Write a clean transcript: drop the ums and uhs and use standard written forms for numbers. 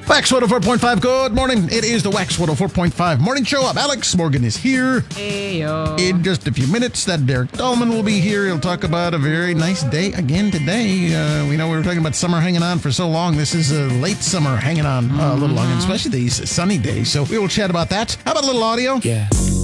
Wax 104.5, good morning. It is the Wax 104.5 morning show. I'm Alex. Morgan is here. Heyo. In just a few minutes, that Derek Dahlman will be here. He'll talk about a very nice day again today. We know we were talking about summer hanging on for so long. This is a late summer hanging on a little long, and especially these sunny days. So we will chat about that. How about a little audio? Yeah.